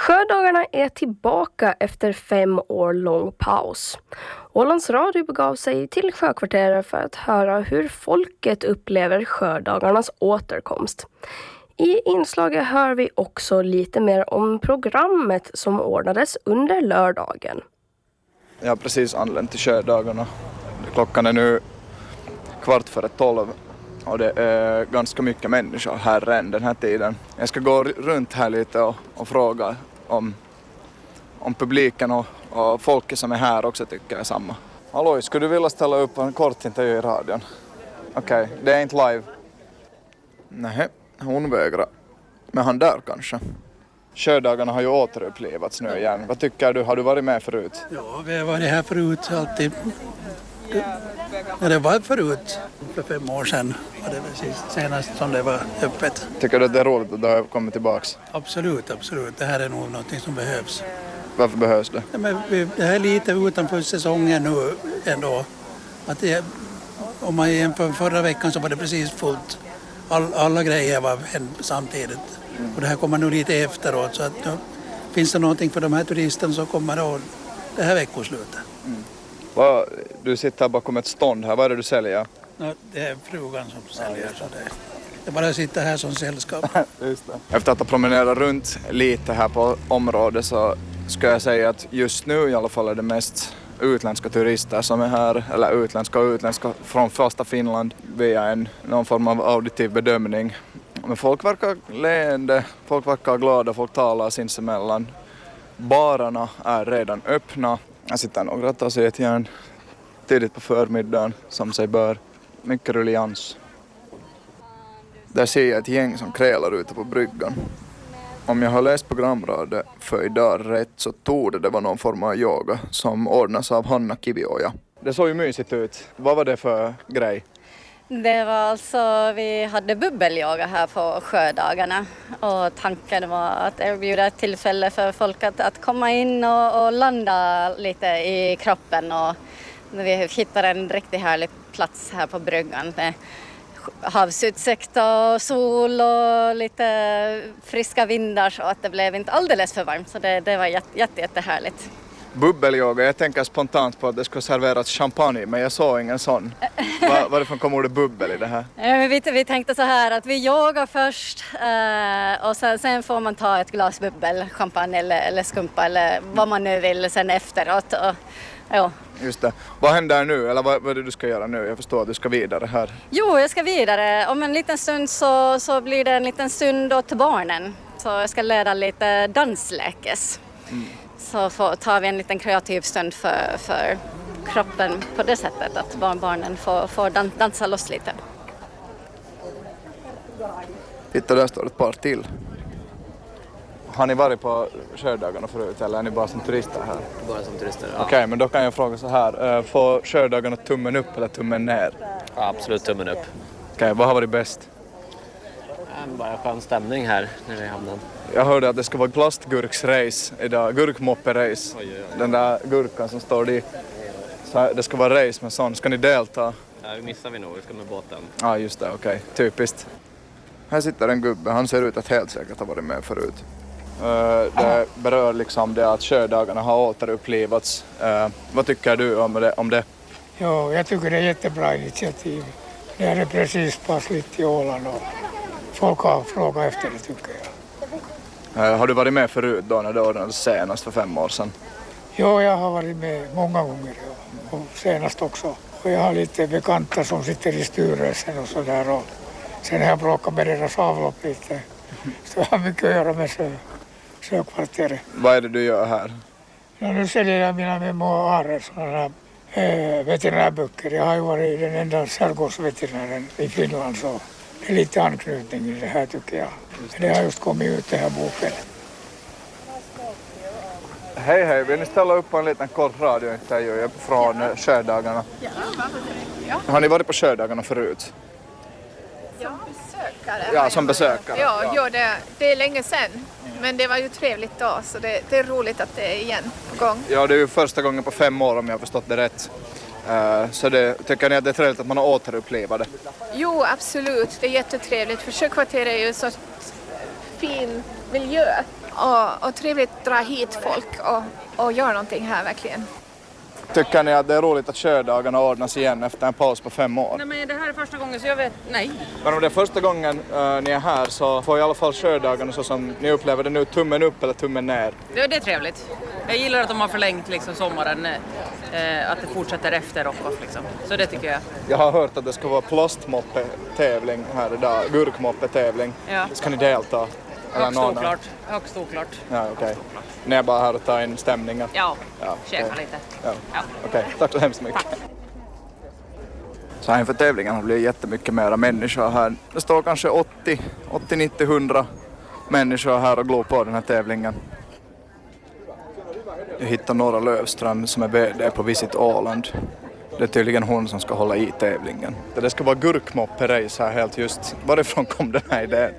Sjödagarna är tillbaka efter 5 år lång paus. Ålands Radio begav sig till Sjökvarteret för att höra hur folket upplever Sjödagarnas återkomst. I inslaget hör vi också lite mer om programmet som ordnades under lördagen. Jag har precis anlänt till Sjödagarna. Klockan är nu 11:15 och det är ganska mycket människor här än den här tiden. Jag ska gå runt här lite och fråga om publiken och folket som är här också tycker är samma. Hallå, skulle du vilja ställa upp en kort intervju i radion? Okej, det är inte live. Nej, hon vägrar. Men han där kanske. Sjödagarna har ju återupplevats nu igen. Vad tycker du? Har du varit med förut? Ja, vi har varit här förut alltid. Det var förut, för 5 år sedan var det precis senast som det var öppet. Tycker du att det är roligt att det har kommit tillbaks? Absolut. Det här är nog något som behövs. Varför behövs det? Ja, men det här är lite utanför säsongen nu ändå. Att om man jämför förra veckan så var det precis fullt. Alla grejer var samtidigt. Och det här kommer nu lite efteråt. Så att, finns det någonting för de här turisterna så kommer då det här veckoslutet. Du sitter här bakom ett stånd här. Vad är det du säljer? Ja, det är frugan som säljer. Så det bara sitter här som sällskap. Just det. Efter att ha promenerat runt lite här på området så ska jag säga att just nu i alla fall är det mest utländska turister som är här. Eller utländska från första Finland via någon form av auditiv bedömning. Men folk verkar leende, folk verkar glada, folk talar sinsemellan. Barerna är redan öppna. Jag sitter några och tar sig ett järn tidigt på förmiddagen som sig bör. Mycket ruljans. Där ser jag ett gäng som krälar ute på bryggan. Om jag har läst programradet för idag rätt så torde det vara någon form av yoga som ordnas av Hanna Kivioja. Det såg ju mysigt ut. Vad var det för grej? Det var alltså, vi hade bubbelyoga här på Sjödagarna och tanken var att erbjuda ett tillfälle för folk att komma in och landa lite i kroppen, och vi hittade en riktigt härlig plats här på bryggan med havsutsikt och sol och lite friska vindar så att det blev inte alldeles för varmt, så det var jättehärligt. Bubbelyoga, jag tänker spontant på att det ska serveras champagne, men jag såg ingen sån. Varifrån kommer ordet bubbel i det här? Vi tänkte så här att vi yogar först och sen får man ta ett glas bubbel, champagne eller skumpa eller vad man nu vill sen efteråt. Ja. Just det. Vad händer nu? Eller vad är det du ska göra nu? Jag förstår att du ska vidare här. Jo, jag ska vidare. Om en liten stund så blir det en liten stund åt barnen. Så jag ska leda lite dansläkes. Så tar vi en liten kreativ stund för kroppen på det sättet att barnen får dansa loss lite. Titta, där står ett par till. Har ni varit på Sjödagarna förut eller är ni bara som turister här? Bara som turister, ja. Okej, men då kan jag fråga så här. Får Sjödagarna tummen upp eller tummen ner? Ja, absolut tummen upp. Okej, vad har varit bäst? Bara skön stämning här nere i hamnen. Jag hörde att det ska vara plastgurksrace idag, gurkmoppe-race. Den där gurkan som står dit. Så det ska vara race med sån. Ska ni delta? Ja, det missar vi nog, vi ska med båten. Ja, just det, okej. Typiskt. Här sitter en gubbe, han ser ut att helt säkert ha varit med förut. Det berör liksom det att Sjödagarna har återupplivats. Vad tycker du om det? Jo, jag tycker det är jättebra initiativ. Det är precis passligt i Åland och folk har frågat efter det tycker jag. Har du varit med förut då när det ordnades senast för 5 år sedan? Jo, jag har varit med många gånger och senast också. Och jag har lite bekanta som sitter i styrelsen och sådär. Och sen har jag bråkat med deras avlopp lite. Så jag har mycket att göra med Sjökvarteret. Vad är det du gör här? Ja, nu säljer jag mina memoarer, sådana veterinärböcker. Jag har ju varit den enda skärgårdsveterinären i Finland, så det är lite anknytning i det här tycker jag. Det har just kommit ut den här boken. Hej, vill ni ställa upp på en liten kort radiointervju från Sjödagarna? Ja. Har ni varit på Sjödagarna förut? Som besökare. Ja, som besökare. Ja. Det är länge sedan. Men det var ju trevligt då, så det är roligt att det är igen på gång. Ja, det är ju första gången på 5 år om jag har förstått det rätt. Så tycker ni att det är trevligt att man har återupplevat det? Jo, absolut. Det är jättetrevligt. För Sjökvarteret är ju så fin miljö. Och trevligt att dra hit folk och göra någonting här verkligen. Tycker ni att det är roligt att kördagarna ordnas igen efter en paus på 5 år? Nej, men det här är första gången så jag vet, nej. Men om det är första gången ni är här så får i alla fall kördagarna så som ni upplever det nu, tummen upp eller tummen ner? Det är trevligt. Jag gillar att de har förlängt liksom sommaren, att det fortsätter efter Rockoff liksom. Så det tycker jag. Jag har hört att det ska vara plastmoppe-tävling här idag, gurkmoppe-tävling. Ja. Ska ni delta? Högst oklart. Ja, okej. Ni är bara här och tar in stämningen? Ja, okej. lite. Ja. Okej, tack så hemskt mycket. Tack. Så här inför tävlingen har det blivit jättemycket mera människor här. Det står kanske 80-90-100 människor här och glor på den här tävlingen. Jag hittar Nora Löfstrand som är VD på Visit Åland. Det är tydligen hon som ska hålla i tävlingen. Det ska vara gurkmoppe-race här helt just. Varifrån kom den här idén?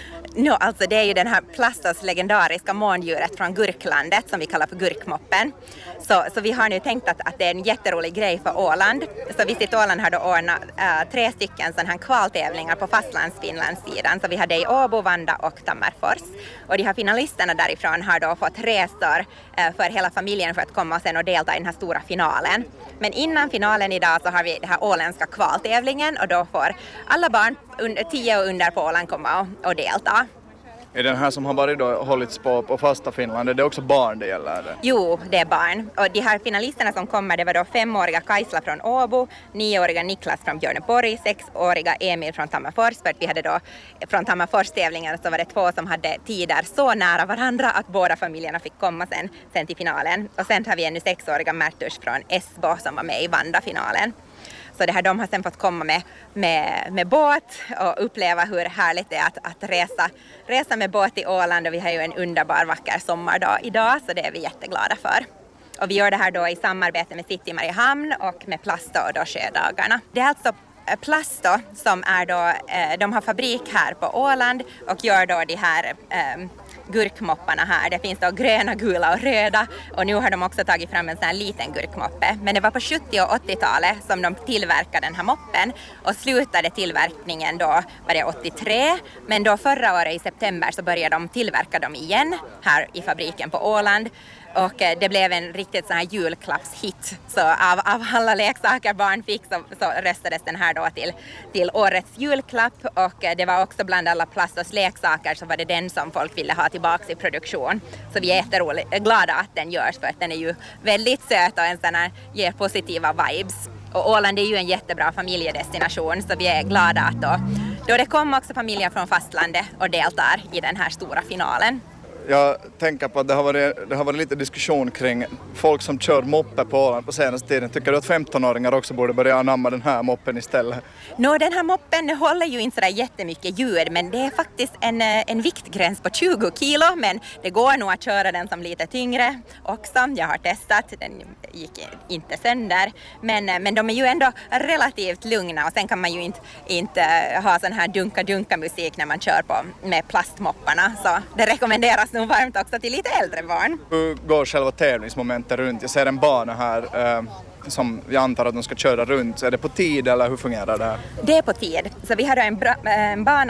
Alltså det är ju den här Plastos legendariska måndjuret från Gurklandet som vi kallar för gurkmoppen. Så vi har nu tänkt att det är en jätterolig grej för Åland. Så Visit Åland har då ordnat 3 stycken sådana här kvaltävlingar på fastlandsfinlandssidan. Så vi hade i Åbo, Vanda och Tammerfors. Och de här finalisterna därifrån har då fått resor för hela familjen för att komma sen och delta i den här stora finalen. Men innan finalen idag så har vi den här åländska kvaltävlingen och då får alla barn 10 och under på Åland komma och delta. Är den här som har varit då hållits på fasta Finland, är det också barn det gäller? Det? Jo, det är barn. Och de här finalisterna som kommer, det var då 5-åriga Kaisla från Åbo, 9-åriga Niklas från Björneborg, 6-åriga Emil från Tammerfors. För att vi hade då från Tammerfors-tävlingen så var det 2 som hade tider så nära varandra att båda familjerna fick komma sen till finalen. Och sen har vi en 6-åriga Märtus från Esbo som var med i Vanda-finalen. Så det här, de har sen fått komma med båt och uppleva hur härligt det är att resa med båt i Åland. Och vi har ju en underbar vacker sommardag idag så det är vi jätteglada för. Och vi gör det här då i samarbete med City Mariehamn och med Plasto och då Sjödagarna. Det är alltså Plasto som är då, de har fabrik här på Åland och gör då de här gurkmopparna här. Det finns då gröna, gula och röda och nu har de också tagit fram en sån här liten gurkmoppe. Men det var på 70- och 80-talet som de tillverkade den här moppen och slutade tillverkningen då var det 83. Men då förra året i september så började de tillverka dem igen här i fabriken på Åland. Och det blev en riktigt sån här julklappshit. Så av alla leksaker barn fick så röstades den här då till årets julklapp. Och det var också bland alla Plastos leksaker så var det den som folk ville ha tillbaka i produktion. Så vi är glada att den görs för att den är ju väldigt söt och en sån här ger positiva vibes. Och Åland är ju en jättebra familjedestination så vi är glada att då det kom också familjer från fastlandet och deltar i den här stora finalen. Jag tänker på att det har varit lite diskussion kring folk som kör moppe på Åland på senaste tiden. Tycker du att 15-åringar också borde börja anamma den här moppen istället? Den här moppen håller ju inte så där jättemycket ljud men det är faktiskt en viktgräns på 20 kilo men det går nog att köra den som lite tyngre också. Jag har testat, den gick inte sönder men de är ju ändå relativt lugna och sen kan man ju inte ha sån här dunka musik när man kör med plastmopparna så det rekommenderas nog varmt också till lite äldre barn. Hur går själva tävlingsmomentet runt? Jag ser en bana här som jag antar att de ska köra runt. Är det på tid eller hur fungerar det här? Det är på tid. Så vi har en bana